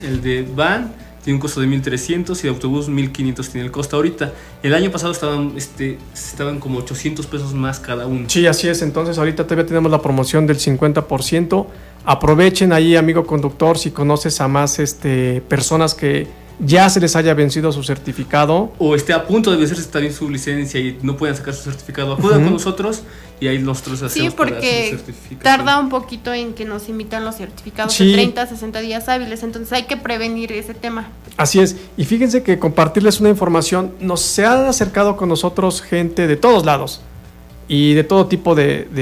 El de van tiene un costo de 1,300 y de autobús 1,500 tiene el costo ahorita. El año pasado estaban como 800 pesos más cada uno. Sí, así es. Entonces ahorita todavía tenemos la promoción del 50%. Aprovechen ahí, amigo conductor, si conoces a más personas que ya se les haya vencido su certificado. O esté a punto de vencerse también su licencia y no pueden sacar su certificado. Acudan con nosotros y ahí nosotros hacemos para su certificación. Sí, porque tarda un poquito en que nos emitan los certificados de 30 a 60 días hábiles. Entonces hay que prevenir ese tema. Así es. Y fíjense que compartirles una información, se han acercado con nosotros gente de todos lados y de todo tipo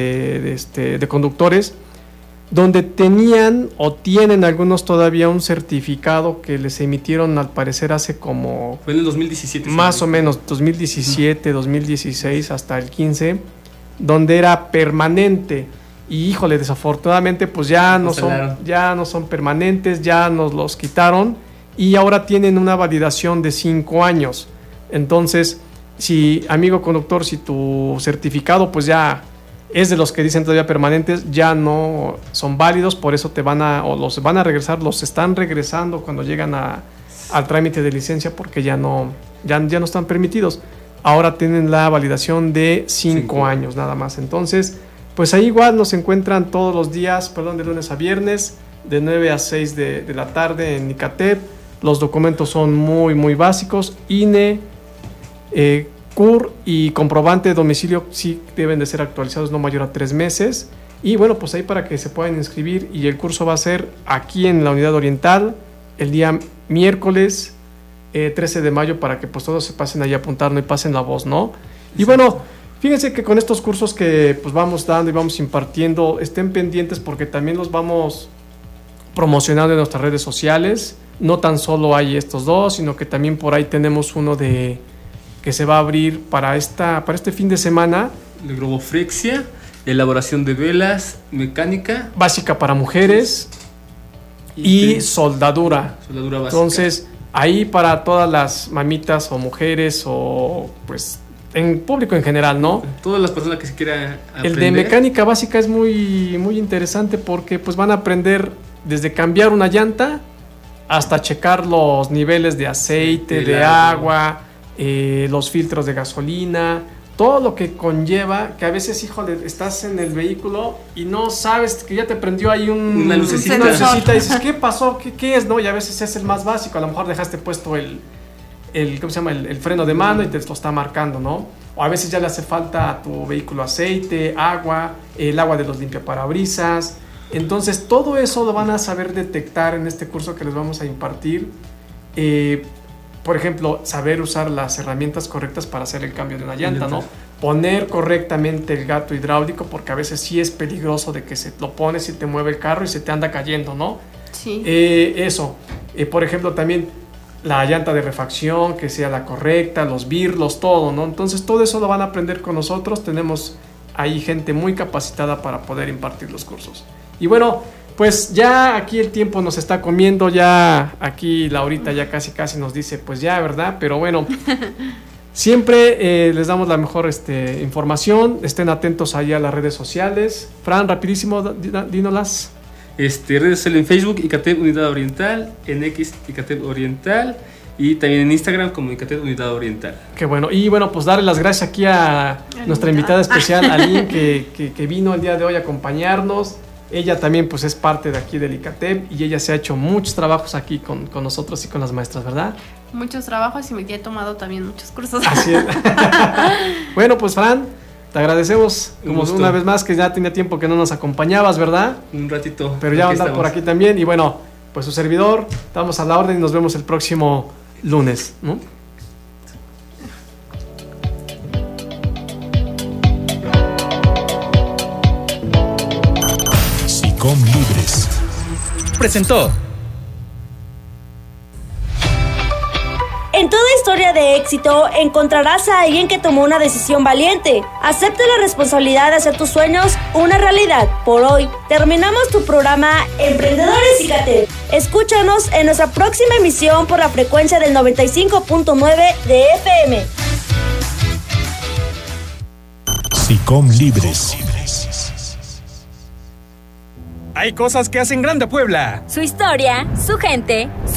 de conductores, donde tenían o tienen algunos todavía un certificado que les emitieron al parecer hace como... Fue en el 2017. Más o menos, 2017, 2016 hasta el 15, donde era permanente. Y híjole, desafortunadamente pues ya no son permanentes, ya nos los quitaron y ahora tienen una validación de 5 años. Entonces, si, amigo conductor, si tu certificado pues ya es de los que dicen todavía permanentes, ya no son válidos, por eso los van a regresar, los están regresando cuando llegan al trámite de licencia, porque ya no están permitidos. Ahora tienen la validación de 5 años nada más. Entonces, pues ahí igual nos encuentran todos los días, de lunes a viernes, de 9 a 6 de la tarde en Icatep. Los documentos son muy, muy básicos. INE, CUR y comprobante de domicilio sí deben de ser actualizados no mayor a 3 meses. Y bueno, pues ahí para que se puedan inscribir. Y el curso va a ser aquí en la Unidad Oriental el día miércoles 13 de mayo para que pues todos se pasen ahí a apuntar, no y pasen la voz, ¿no? Y bueno, fíjense que con estos cursos que pues vamos dando y vamos impartiendo, estén pendientes porque también los vamos promocionando en nuestras redes sociales. No tan solo hay estos dos, sino que también por ahí tenemos uno que se va a abrir para este fin de semana. De globofrexia, elaboración de velas, mecánica básica para mujeres y soldadura básica. Entonces, ahí para todas las mamitas o mujeres o pues en público en general, ¿no? Todas las personas que se quieran aprender. El de mecánica básica es muy, muy interesante porque pues van a aprender desde cambiar una llanta hasta checar los niveles de aceite, de agua, los filtros de gasolina, todo lo que conlleva, que a veces, híjole, estás en el vehículo y no sabes que ya te prendió ahí una lucecita y dices, ¿qué pasó? ¿Qué es? ¿No? Y a veces es el más básico, a lo mejor dejaste puesto el ¿cómo se llama? El freno de mano y te lo está marcando, ¿no? O a veces ya le hace falta a tu vehículo aceite, agua, el agua de los limpiaparabrisas. Entonces, todo eso lo van a saber detectar en este curso que les vamos a impartir. Por ejemplo, saber usar las herramientas correctas para hacer el cambio de una llanta, ¿no? Poner correctamente el gato hidráulico, porque a veces sí es peligroso de que se lo pones y te mueve el carro y se te anda cayendo, ¿no? Sí. Eso. Por ejemplo, también la llanta de refacción, que sea la correcta, los birlos, todo, ¿no? Entonces, todo eso lo van a aprender con nosotros. Tenemos ahí gente muy capacitada para poder impartir los cursos. Y bueno, pues ya aquí el tiempo nos está comiendo, ya aquí Laurita ya casi nos dice, pues ya, ¿verdad? Pero bueno, siempre les damos la mejor información, estén atentos ahí a las redes sociales. Fran, rapidísimo, dínolas. Redes sociales en Facebook, Icatep Unidad Oriental, en X, Icatep Oriental, y también en Instagram como Icatep Unidad Oriental. Qué bueno, y bueno, pues darle las gracias aquí a nuestra invitada especial, Aline, que vino el día de hoy a acompañarnos. Ella también pues es parte de aquí del Icatep y ella se ha hecho muchos trabajos aquí con nosotros y con las maestras, ¿verdad? Muchos trabajos y me he tomado también muchos cursos. Así es. Bueno, pues Fran, te agradecemos como una vez más que ya tenía tiempo que no nos acompañabas, ¿verdad? Un ratito. Pero ya va a andar por aquí también y bueno, pues su servidor, estamos a la orden y nos vemos el próximo lunes, ¿no? SICOM Libres presentó. En toda historia de éxito encontrarás a alguien que tomó una decisión valiente. Acepta la responsabilidad de hacer tus sueños una realidad. Por hoy, terminamos tu programa Emprendedores Icatep. Escúchanos en nuestra próxima emisión por la frecuencia del 95.9 de FM. SICOM Libres. Hay cosas que hacen grande a Puebla. Su historia, su gente,